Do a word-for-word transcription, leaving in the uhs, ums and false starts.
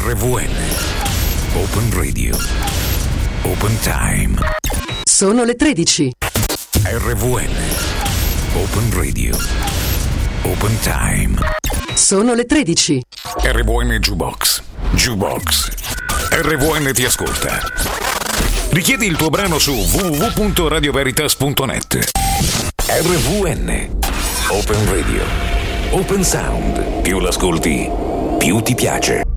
R V N Open Radio Open Time. Sono le tredici. R V N Open Radio Open Time. Sono le tredici. R V N Jukebox Jukebox. R V N ti ascolta. Richiedi il tuo brano su w w w punto radio veritas punto net. R V N Open Radio Open Sound. Più l'ascolti, più ti piace.